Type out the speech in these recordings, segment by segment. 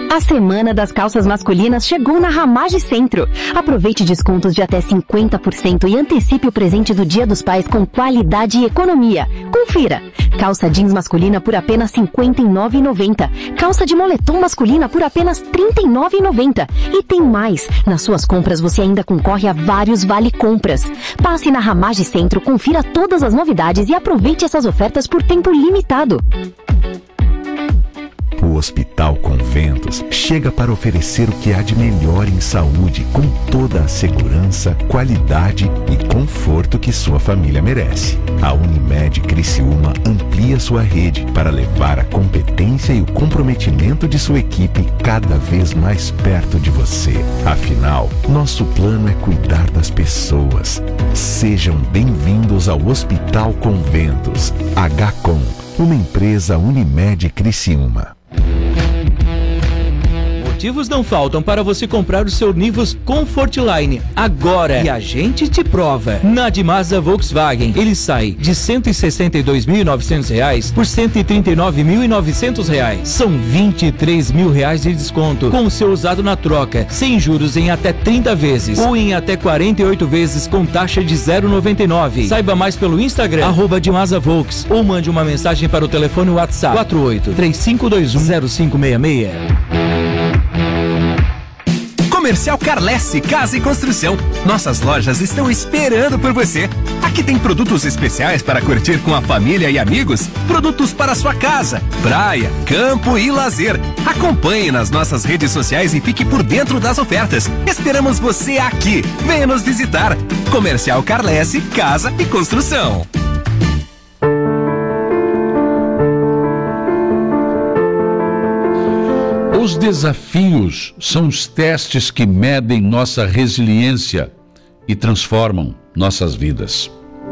A semana das calças masculinas chegou na Ramage Centro. Aproveite descontos de até 50% e antecipe o presente do Dia dos Pais com qualidade e economia. Confira. Calça jeans masculina por apenas R$ 59,90. Calça de moletom masculina por apenas R$ 39,90. E tem mais. Nas suas compras você ainda concorre a vários vale-compras. Passe na Ramage Centro, confira todas as novidades e aproveite essas ofertas por tempo limitado. O Hospital Conventos chega para oferecer o que há de melhor em saúde, com toda a segurança, qualidade e conforto que sua família merece. A Unimed Criciúma amplia sua rede para levar a competência e o comprometimento de sua equipe cada vez mais perto de você. Afinal, nosso plano é cuidar das pessoas. Sejam bem-vindos ao Hospital Conventos. HCOM, uma empresa Unimed Criciúma. Motivos não faltam para você comprar o seu Nivus Comfortline agora. E a gente te prova. Na Dimasa Volkswagen, ele sai de R$ 162.900 por R$ 139.900. São R$ 23.000 de desconto, com o seu usado na troca, sem juros em até 30 vezes ou em até 48 vezes com taxa de 0,99. Saiba mais pelo Instagram, @Dimasa Volks, ou mande uma mensagem para o telefone WhatsApp 48 3521 0566. Comercial Carlesse Casa e Construção. Nossas lojas estão esperando por você. Aqui tem produtos especiais para curtir com a família e amigos. Produtos para sua casa, praia, campo e lazer. Acompanhe nas nossas redes sociais e fique por dentro das ofertas. Esperamos você aqui. Venha nos visitar. Comercial Carlesse Casa e Construção. Os desafios são os testes que medem nossa resiliência e transformam nossas vidas.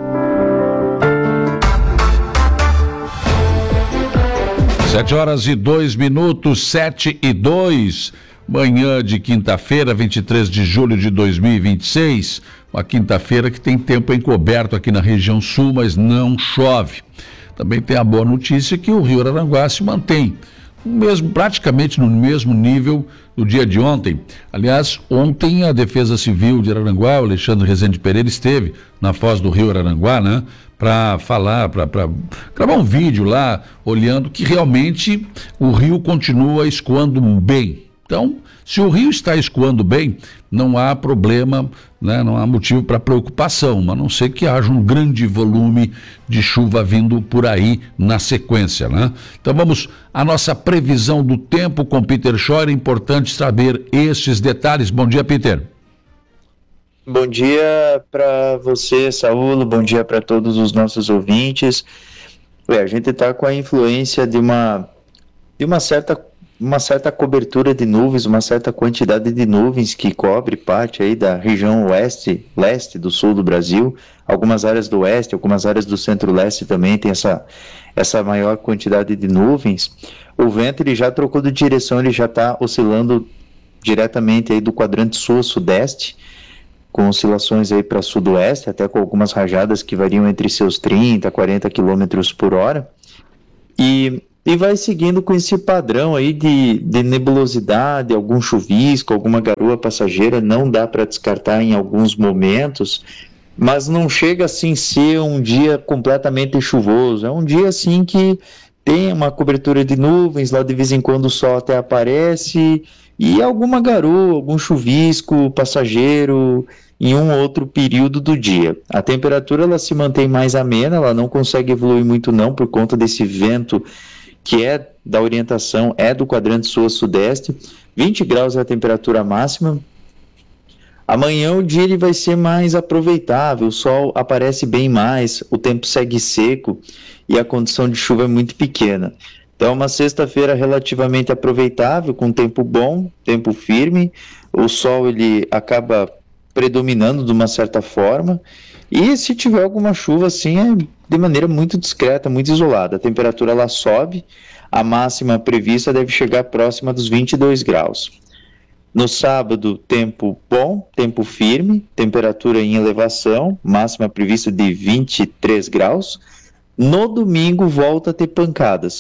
Sete horas e 2 minutos, 7:02, manhã de quinta-feira, 23 de julho de 2026, uma quinta-feira que tem tempo encoberto aqui na região sul, mas não chove. Também tem a boa notícia que o Rio Araranguá se mantém praticamente no mesmo nível do dia de ontem. Aliás, ontem a Defesa Civil de Araranguá, o Alexandre Rezende Pereira, esteve na foz do Rio Araranguá, né, para falar, para gravar um vídeo lá, olhando que realmente o rio continua escoando bem. Então, se o rio está escoando bem, não há problema, né, não há motivo para preocupação, a não ser que haja um grande volume de chuva vindo por aí na sequência, né? Então vamos à nossa previsão do tempo com Peter Schor. É importante saber estes detalhes. Bom dia, Peter. Bom dia para você, Saulo, bom dia para todos os nossos ouvintes. A gente está com a influência de uma certa cobertura de nuvens, uma certa quantidade de nuvens que cobre parte aí da região leste do sul do Brasil, algumas áreas do oeste, algumas áreas do centro-leste também tem essa maior quantidade de nuvens. O vento ele já trocou de direção, ele já está oscilando diretamente aí do quadrante sul a sudeste, com oscilações aí para sudoeste, até com algumas rajadas que variam entre seus 30 a 40 km por hora, e vai seguindo com esse padrão aí de nebulosidade, algum chuvisco, alguma garoa passageira, não dá para descartar em alguns momentos, mas não chega assim ser um dia completamente chuvoso, é um dia assim que tem uma cobertura de nuvens, lá de vez em quando o sol até aparece, e alguma garoa, algum chuvisco passageiro em um outro período do dia. A temperatura ela se mantém mais amena, ela não consegue evoluir muito não, por conta desse vento que é da orientação, é do quadrante sul a sudeste, 20 graus é a temperatura máxima. Amanhã o dia ele vai ser mais aproveitável, o sol aparece bem mais, o tempo segue seco e a condição de chuva é muito pequena. Então uma sexta-feira relativamente aproveitável, com tempo bom, tempo firme, o sol ele acaba predominando de uma certa forma, e se tiver alguma chuva assim é de maneira muito discreta, muito isolada. A temperatura ela sobe, a máxima prevista deve chegar próxima dos 22 graus. No sábado, tempo bom, tempo firme, temperatura em elevação, máxima prevista de 23 graus. No domingo volta a ter pancadas.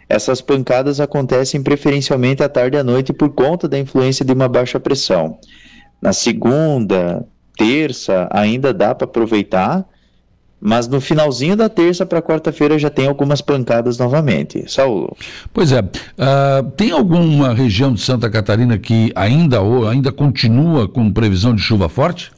essas pancadas acontecem preferencialmente à tarde e à noite por conta da influência de uma baixa pressão. Na segunda, terça, ainda dá para aproveitar, mas no finalzinho da terça para quarta-feira já tem algumas pancadas novamente. Saulo. Pois é, tem alguma região de Santa Catarina que ainda continua com previsão de chuva forte?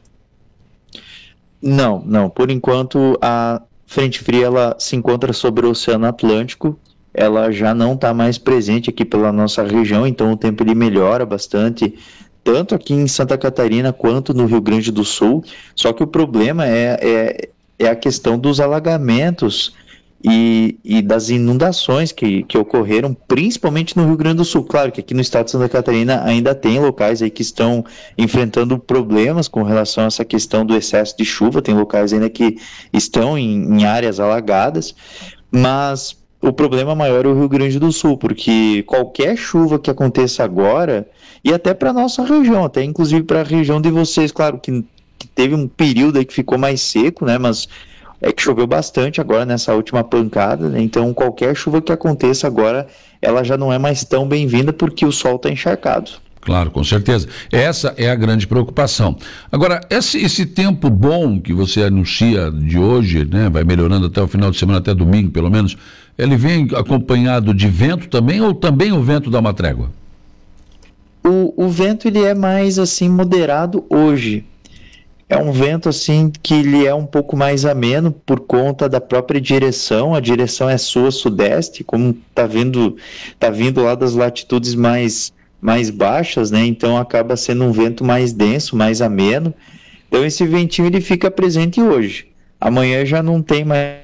Não, por enquanto a frente fria ela se encontra sobre o Oceano Atlântico, ela já não está mais presente aqui pela nossa região, então o tempo ele melhora bastante, tanto aqui em Santa Catarina quanto no Rio Grande do Sul, só que o problema é a questão dos alagamentos e das inundações que ocorreram, principalmente no Rio Grande do Sul. Claro que aqui no estado de Santa Catarina ainda tem locais aí que estão enfrentando problemas com relação a essa questão do excesso de chuva, tem locais ainda que estão em áreas alagadas, mas o problema maior é o Rio Grande do Sul, porque qualquer chuva que aconteça agora, e até para a nossa região, até inclusive para a região de vocês, claro que teve um período aí que ficou mais seco, né, mas é que choveu bastante agora nessa última pancada, né, então qualquer chuva que aconteça agora, ela já não é mais tão bem-vinda porque o sol está encharcado. Claro, com certeza. Essa é a grande preocupação. Agora, esse tempo bom que você anuncia de hoje, né, vai melhorando até o final de semana, até domingo pelo menos, ele vem acompanhado de vento também, ou também o vento dá uma trégua? O vento ele é mais assim moderado hoje. É um vento assim que ele é um pouco mais ameno por conta da própria direção. A direção é sul-sudeste, como tá vindo lá das latitudes mais baixas, né? Então acaba sendo um vento mais denso, mais ameno. Então esse ventinho ele fica presente hoje. Amanhã já não tem mais.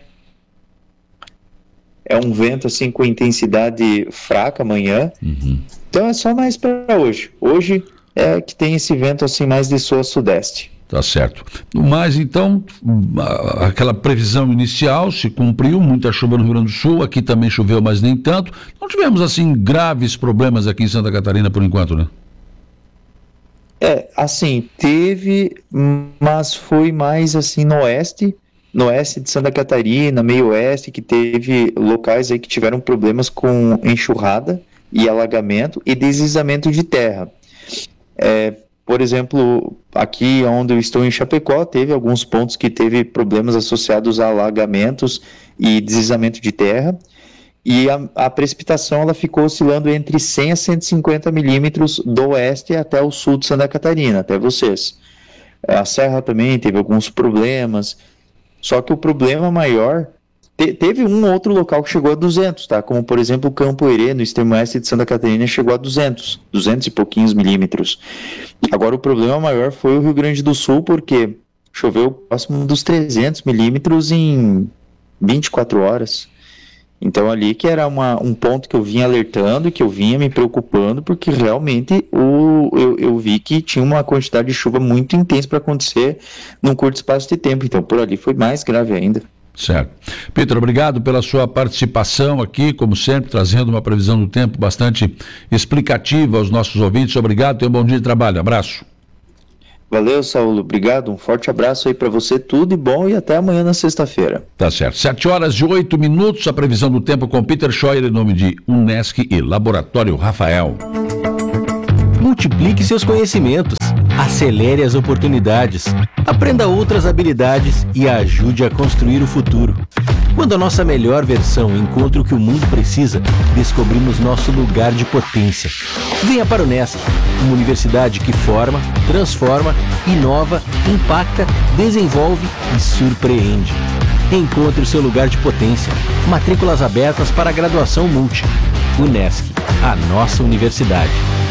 É um vento assim com intensidade fraca amanhã. Uhum. Então é só mais para hoje. Hoje é que tem esse vento assim mais de sul-sudeste. Tá certo. Mas então, aquela previsão inicial se cumpriu, muita chuva no Rio Grande do Sul, aqui também choveu, mas nem tanto. Não tivemos assim graves problemas aqui em Santa Catarina por enquanto, né? Assim, teve, mas foi mais assim no oeste de Santa Catarina, meio oeste, que teve locais aí que tiveram problemas com enxurrada e alagamento e deslizamento de terra. Por exemplo, aqui onde eu estou em Chapecó, teve alguns pontos que teve problemas associados a alagamentos e deslizamento de terra, e a precipitação ela ficou oscilando entre 100 a 150 milímetros do oeste até o sul de Santa Catarina, até vocês. A Serra também teve alguns problemas, só que o problema maior... Teve um outro local que chegou a 200, tá? Como, por exemplo, o Campo Herê, no extremo oeste de Santa Catarina, chegou a 200 e pouquinhos milímetros. Agora, o problema maior foi o Rio Grande do Sul, porque choveu próximo dos 300 milímetros em 24 horas. Então, ali que era um ponto que eu vinha alertando, que eu vinha me preocupando, porque realmente eu vi que tinha uma quantidade de chuva muito intensa para acontecer num curto espaço de tempo. Então, por ali foi mais grave ainda. Certo. Peter, obrigado pela sua participação aqui, como sempre, trazendo uma previsão do tempo bastante explicativa aos nossos ouvintes. Obrigado, tenha um bom dia de trabalho. Abraço. Valeu, Saulo. Obrigado. Um forte abraço aí para você. Tudo de bom e até amanhã na sexta-feira. Tá certo. 7h08, a previsão do tempo com Peter Scheuer, em nome de Unesc e Laboratório Rafael. Multiplique seus conhecimentos, acelere as oportunidades, aprenda outras habilidades e ajude a construir o futuro. Quando a nossa melhor versão encontra o que o mundo precisa, descobrimos nosso lugar de potência. Venha para o Unesc, uma universidade que forma, transforma, inova, impacta, desenvolve e surpreende. Encontre o seu lugar de potência. Matrículas abertas para a graduação multi. Unesc, a nossa universidade.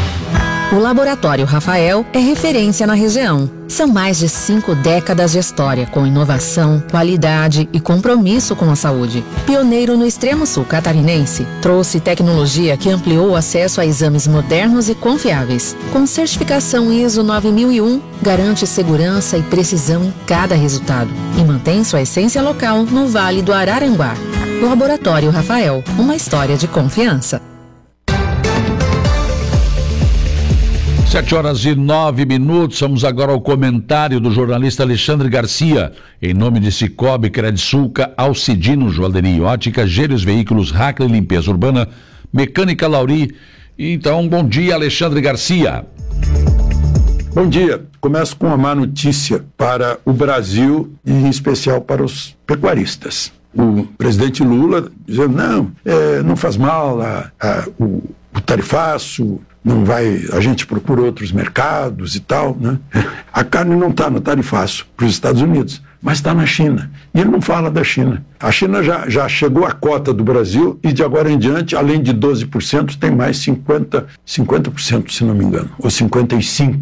O Laboratório Rafael é referência na região. São mais de 5 décadas de história com inovação, qualidade e compromisso com a saúde. Pioneiro no extremo sul catarinense, trouxe tecnologia que ampliou o acesso a exames modernos e confiáveis. Com certificação ISO 9001, garante segurança e precisão em cada resultado e mantém sua essência local no Vale do Araranguá. Laboratório Rafael, uma história de confiança. 7h09. Vamos agora ao comentário do jornalista Alexandre Garcia. Em nome de Cicobi, Credsulca, Alcidino, Joalheria Ótica, Gênios Veículos, Hackley Limpeza Urbana, Mecânica Lauri. Então, bom dia, Alexandre Garcia. Bom dia. Começo com uma má notícia para o Brasil e em especial para os pecuaristas. O presidente Lula dizendo, não faz mal o tarifaço, não vai, a gente procura outros mercados e tal, né? A carne não está no tarifaço para os Estados Unidos, mas está na China. E ele não fala da China. A China já chegou à cota do Brasil e de agora em diante, além de 12%, tem mais 50%, se não me engano, ou 55%.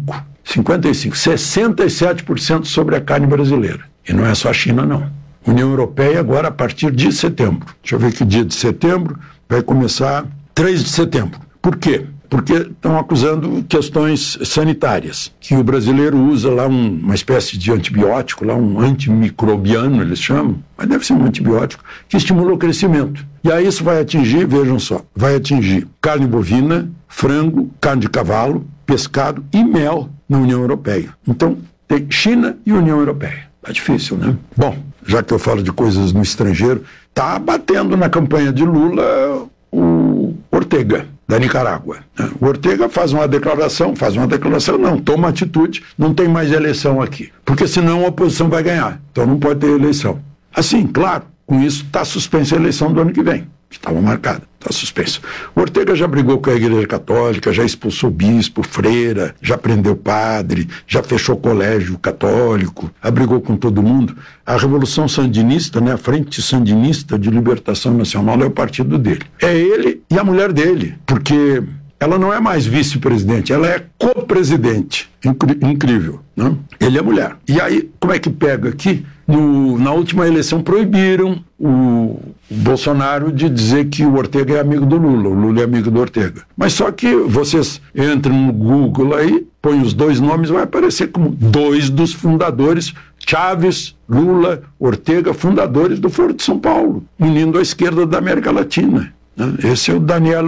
67% sobre a carne brasileira. E não é só a China, não. União Europeia agora a partir de setembro. Deixa eu ver que dia de setembro. Vai começar 3 de setembro. Por quê? Porque estão acusando questões sanitárias, que o brasileiro usa lá uma espécie de antibiótico, lá um antimicrobiano, eles chamam, mas deve ser um antibiótico, que estimula o crescimento. E aí isso vai atingir, vejam só, vai atingir carne bovina, frango, carne de cavalo, pescado e mel na União Europeia. Então, tem China e União Europeia. Tá difícil, né? Bom, já que eu falo de coisas no estrangeiro, tá batendo na campanha de Lula o Ortega, da Nicarágua. O Ortega faz uma declaração, não, toma atitude, não tem mais eleição aqui, porque senão a oposição vai ganhar, então não pode ter eleição. Assim, claro, com isso está suspensa a eleição do ano que vem, que estava marcada, está suspensa. O Ortega já brigou com a Igreja Católica, já expulsou bispo, freira, já prendeu padre, já fechou colégio católico, brigou com todo mundo. A Revolução Sandinista, né, a Frente Sandinista de Libertação Nacional é o partido dele. É ele e a mulher dele, porque ela não é mais vice-presidente, ela é co-presidente. Incrível, né? Ele é mulher. E aí, como é que pega aqui? Na última eleição proibiram o Bolsonaro de dizer que o Ortega é amigo do Lula, o Lula é amigo do Ortega. Mas só que vocês entram no Google aí, põem os dois nomes, vai aparecer como dois dos fundadores, Chaves, Lula, Ortega, fundadores do Foro de São Paulo, unindo a esquerda da América Latina. Esse é o Daniel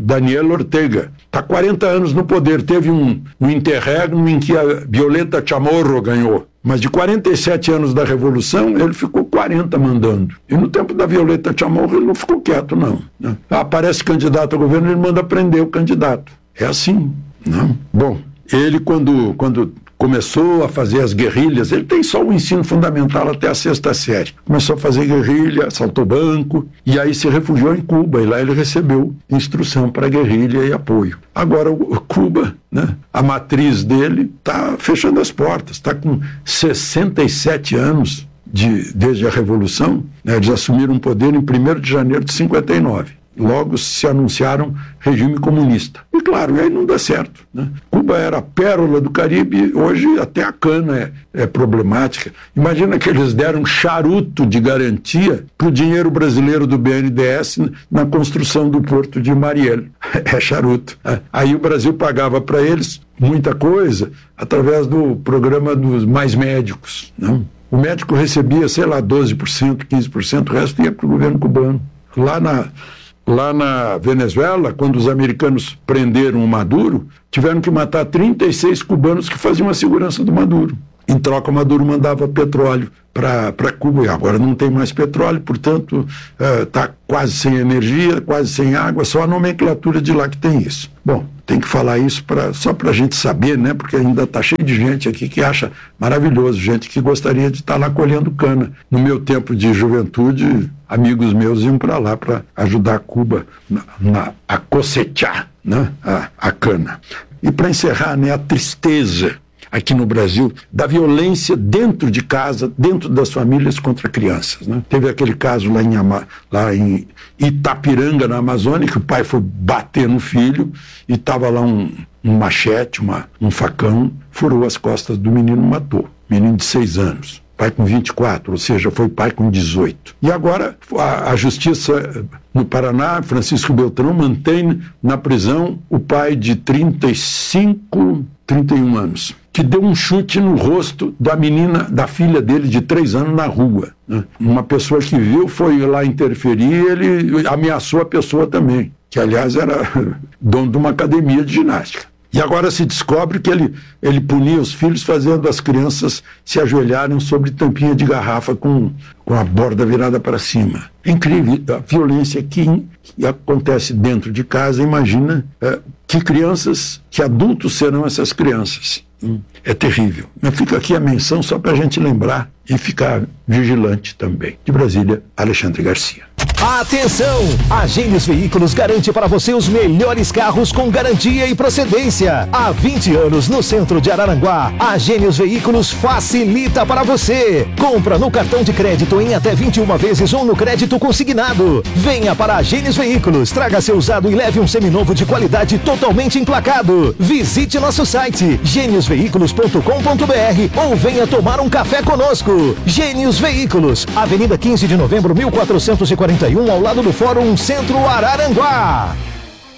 Ortega. Está 40 anos no poder. Teve um interregno em que a Violeta Chamorro ganhou. Mas de 47 anos da Revolução, ele ficou 40 mandando. E no tempo da Violeta Chamorro, ele não ficou quieto, não. Aparece candidato ao governo, ele manda prender o candidato. É assim, não? Bom, ele quando começou a fazer as guerrilhas, ele tem só o ensino fundamental até a 6ª série. Começou a fazer guerrilha, assaltou banco, e aí se refugiou em Cuba, e lá ele recebeu instrução para guerrilha e apoio. Agora, o Cuba, né, a matriz dele está fechando as portas, está com 67 anos desde a Revolução, né, eles assumiram o poder em 1º de janeiro de 59. Logo se anunciaram regime comunista. E claro, aí não dá certo, né? Cuba era a pérola do Caribe, hoje até a cana é problemática. Imagina que eles deram charuto de garantia para o dinheiro brasileiro do BNDES na construção do porto de Mariel. É charuto. Aí o Brasil pagava para eles muita coisa através do programa dos mais médicos, né? O médico recebia, 12%, 15%, o resto ia para o governo cubano. Lá na Venezuela, quando os americanos prenderam o Maduro, tiveram que matar 36 cubanos que faziam a segurança do Maduro. Em troca, o Maduro mandava petróleo para Cuba, e agora não tem mais petróleo, portanto, está quase sem energia, quase sem água, só a nomenclatura de lá que tem isso. Bom, tem que falar isso só para a gente saber, né? Porque ainda está cheio de gente aqui que acha maravilhoso, gente que gostaria de estar lá colhendo cana. No meu tempo de juventude, amigos meus iam para lá para ajudar Cuba a cosechar, né? a cana. E para encerrar, né, a tristeza aqui no Brasil da violência dentro de casa, dentro das famílias contra crianças, né? Teve aquele caso lá em Itapiranga, na Amazônia, que o pai foi bater no filho e estava lá um machete, um facão, furou as costas do menino e matou. Menino de 6 anos. Pai com 24, ou seja, foi pai com 18. E agora a justiça no Paraná, Francisco Beltrão, mantém na prisão o pai de 31 anos, que deu um chute no rosto da filha dele de 3 anos na rua, né? Uma pessoa que viu foi lá interferir, ele ameaçou a pessoa também, que aliás era dono de uma academia de ginástica. E agora se descobre que ele punia os filhos fazendo as crianças se ajoelharem sobre tampinha de garrafa com a borda virada para cima. É incrível a violência que acontece dentro de casa. Imagina que crianças, que adultos serão essas crianças. É terrível. Mas fica aqui a menção só para a gente lembrar e ficar vigilante também. De Brasília, Alexandre Garcia. Atenção! A Gênios Veículos garante para você os melhores carros com garantia e procedência. Há 20 anos no centro de Araranguá, a Gênios Veículos facilita para você. Compra no cartão de crédito em até 21 vezes ou no crédito consignado. Venha para a Gênios Veículos, traga seu usado e leve um seminovo de qualidade totalmente emplacado. Visite nosso site geniosveículos.com.br ou venha tomar um café conosco. Gênios Veículos, Avenida 15 de Novembro, 1441, ao lado do Fórum Centro Araranguá.